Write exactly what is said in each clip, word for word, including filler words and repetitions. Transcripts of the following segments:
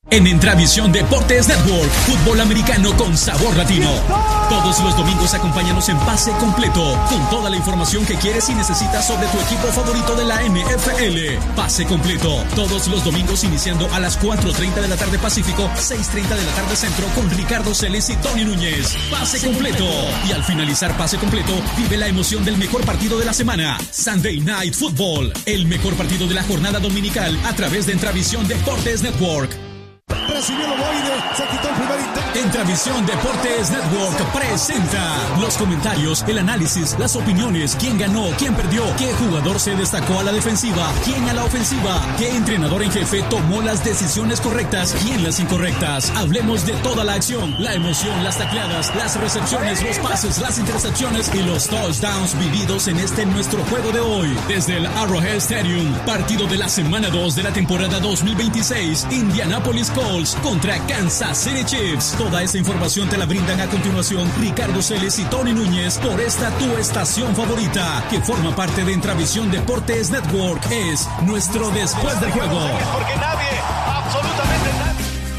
En Entravisión Deportes Network, fútbol americano con sabor latino. Todos los domingos acompáñanos en Pase Completo, con toda la información que quieres y necesitas sobre tu equipo favorito de la N F L. Pase Completo, todos los domingos iniciando a las cuatro treinta de la tarde Pacífico, seis treinta de la tarde Centro, con Ricardo Celis y Tony Núñez. Pase Completo. Y al finalizar Pase Completo, vive la emoción del mejor partido de la semana, Sunday Night Football, el mejor partido de la jornada dominical a través de Entravisión Deportes Network. Recibió el ovoide, se quitó el primer intento. Entravisión Deportes Network presenta los comentarios, el análisis, las opiniones, quién ganó, quién perdió, qué jugador se destacó a la defensiva, quién a la ofensiva, qué entrenador en jefe tomó las decisiones correctas, quién las incorrectas. Hablemos de toda la acción, la emoción, las tacleadas, las recepciones, los pases, las intercepciones y los touchdowns vividos en este nuestro juego de hoy. Desde el Arrowhead Stadium, partido de la semana dos de la temporada dos mil veintiséis, Indianapolis Colts contra Kansas City Chiefs. Toda esa información te la brindan a continuación Ricardo Celis y Tony Núñez por esta tu estación favorita, que forma parte de Entravisión Deportes Network. Es nuestro Después del Juego. Porque nadie, absolutamente nadie.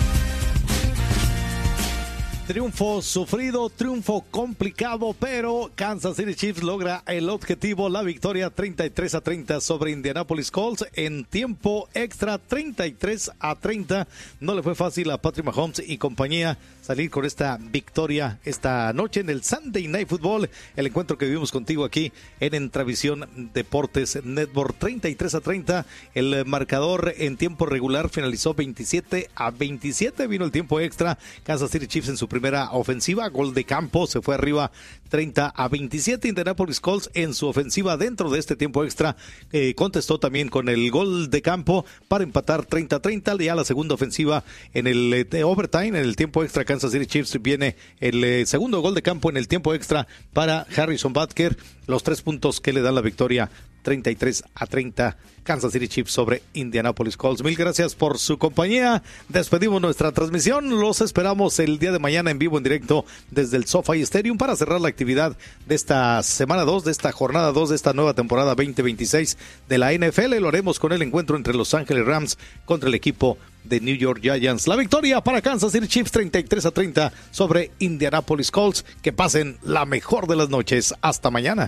Triunfo sufrido, triunfo complicado, pero Kansas City Chiefs logra el objetivo, la victoria treinta y tres a treinta sobre Indianapolis Colts en tiempo extra, treinta y tres a treinta. No le fue fácil a Patrick Mahomes y compañía salir con esta victoria esta noche en el Sunday Night Football, el encuentro que vivimos contigo aquí en Entravisión Deportes Network. Treinta y tres a treinta, el marcador en tiempo regular finalizó veintisiete a veintisiete, vino el tiempo extra, Kansas City Chiefs en su primera ofensiva, gol de campo, se fue arriba treinta a veintisiete. Indianapolis Colts en su ofensiva dentro de este tiempo extra eh, contestó también con el gol de campo para empatar treinta a treinta. Ya la segunda ofensiva en el eh, overtime, en el tiempo extra, Kansas City Chiefs, viene el eh, segundo gol de campo en el tiempo extra para Harrison Butker, los tres puntos que le dan la victoria treinta y tres a treinta, Kansas City Chiefs sobre Indianapolis Colts. Mil gracias por su compañía. Despedimos nuestra transmisión. Los esperamos el día de mañana en vivo, en directo desde el SoFi Stadium para cerrar la actividad de esta semana dos, de esta jornada dos, de esta nueva temporada veinte veintiséis de la N F L. Lo haremos con el encuentro entre Los Ángeles Rams contra el equipo de New York Giants. La victoria para Kansas City Chiefs treinta y tres a treinta sobre Indianapolis Colts. Que pasen la mejor de las noches. Hasta mañana.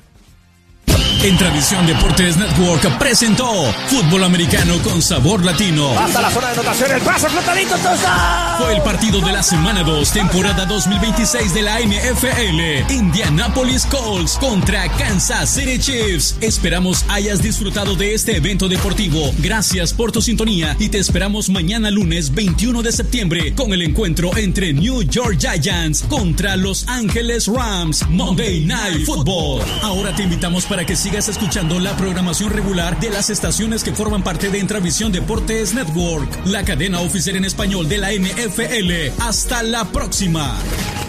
Entravisión Deportes Network presentó fútbol americano con sabor latino. Hasta la zona de anotación, el paso flotadito, touchdown. Fue el partido de la semana dos, temporada dos mil veintiséis de la N F L. Indianapolis Colts contra Kansas City Chiefs. Esperamos hayas disfrutado de este evento deportivo. Gracias por tu sintonía y te esperamos mañana lunes veintiuno de septiembre con el encuentro entre New York Giants contra Los Ángeles Rams. Monday Night Football. Ahora te invitamos para que sigas escuchando la programación regular de las estaciones que forman parte de Entravisión Deportes Network, la cadena oficial en español de la N F L. Hasta la próxima.